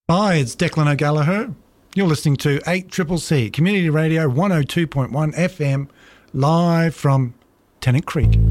Hi, it's Declan O'Gallagher. You're listening to 8CCC, Community Radio 102.1 FM, live from Tennant Creek.